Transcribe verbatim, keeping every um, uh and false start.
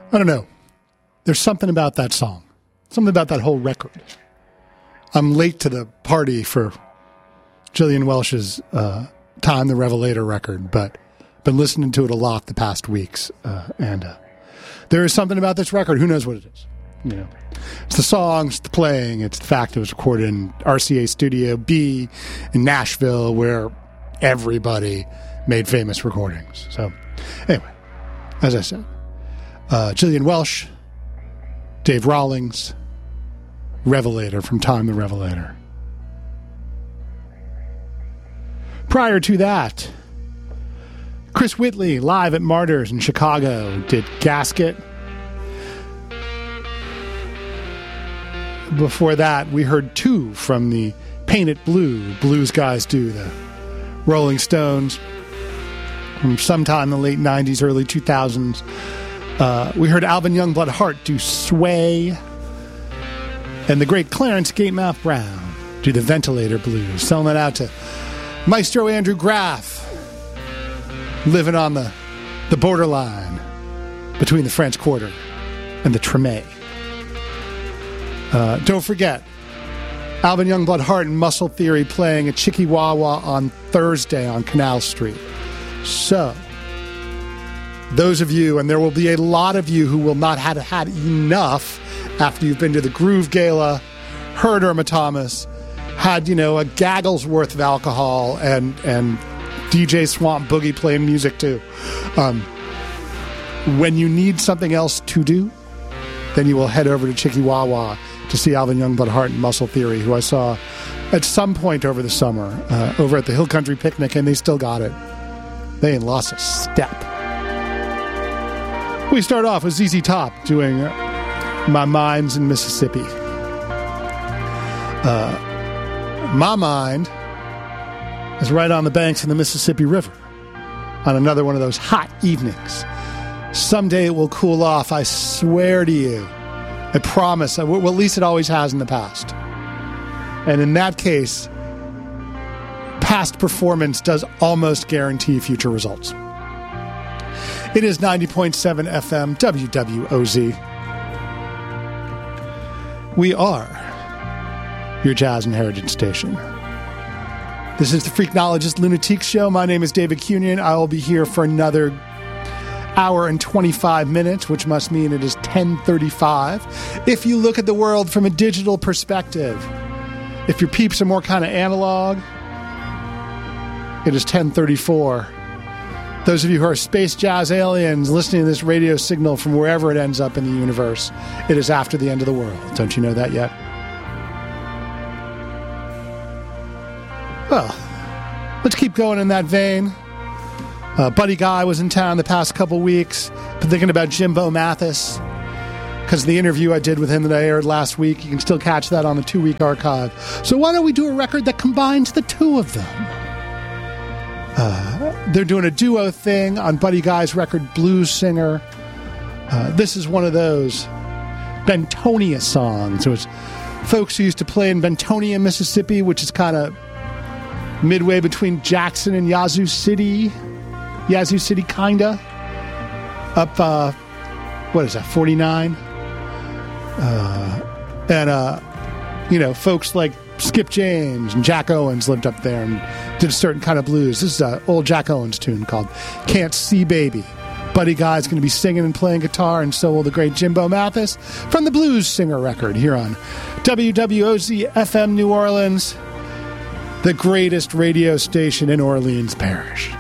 I don't know. There's something about that song. Something about that whole record. I'm late to the party for Gillian Welch's uh, Time the Revelator record, but been listening to it a lot the past weeks. Uh, and uh, there is something about this record. Who knows what it is? You know, it's the songs, the playing. It's the fact it was recorded in R C A Studio B in Nashville, where everybody made famous recordings. So, anyway, as I said, uh, Gillian Welch, Dave Rawlings, Revelator from Time the Revelator. Prior to that, Chris Whitley, live at Martyrs in Chicago, did Gasket. Before that, we heard two from the Paint It Blue, Blues Guys Do, the Rolling Stones, from sometime in the late nineties, early two thousands. Uh, we heard Alvin Youngblood Hart do Sway, and the great Clarence Gatemouth Brown do the Ventilator Blues, selling that out to Maestro Andrew Graff, living on the, the borderline between the French Quarter and the Treme. Uh, don't forget, Alvin Youngblood Hart and Muscle Theory playing at Chicky-Wawa on Thursday on Canal Street. So, those of you, and there will be a lot of you who will not have had enough after you've been to the Groove Gala, heard Irma Thomas, had, you know, a gaggle's worth of alcohol, and, and D J Swamp Boogie playing music too. Um, when you need something else to do, then you will head over to Chicky-Wawa to see Alvin Youngblood Hart and Muscle Theory, who I saw at some point over the summer, uh, over at the Hill Country Picnic, and they still got it. They ain't lost a step. We start off with Z Z Top doing My Mind's in Mississippi. Uh, my mind is right on the banks of the Mississippi River on another one of those hot evenings. Someday it will cool off, I swear to you. I promise. Well, at least it always has in the past. And in that case, past performance does almost guarantee future results. It is ninety point seven F M, W W O Z. We are your jazz and heritage station. This is the Freaknologist Lunatique Show. My name is David Cunion. I will be here for another hour and twenty-five minutes, which must mean it is ten thirty-five. If you look at the world from a digital perspective, if your peeps are more kind of analog, it is ten thirty-four. Those of you who are space jazz aliens listening to this radio signal from wherever it ends up in the universe, it is after the end of the world. Don't you know that yet? Well, let's keep going in that vein. Uh, Buddy Guy was in town the past couple weeks. Been thinking about Jimbo Mathis because the interview I did with him that I aired last week, you can still catch that on the two-week archive. So why don't we do a record that combines the two of them? Uh, they're doing a duo thing on Buddy Guy's record, Blues Singer. Uh, this is one of those Bentonia songs. It was folks who used to play in Bentonia, Mississippi, which is kind of midway between Jackson and Yazoo City. Yazoo City, kinda. Up, uh, what is that, forty-nine? Uh, and, uh, you know, folks like Skip James and Jack Owens lived up there and did a certain kind of blues. This is an old Jack Owens tune called Can't See Baby. Buddy Guy's going to be singing and playing guitar, and so will the great Jimbo Mathis from the Blues Singer record here on W W O Z F M New Orleans, the greatest radio station in Orleans Parish.